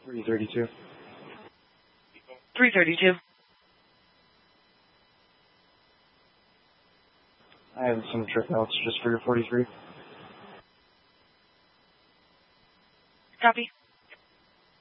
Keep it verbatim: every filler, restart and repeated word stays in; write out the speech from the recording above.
three thirty-two. three thirty-two. I have some trip notes just for your forty-three. Copy.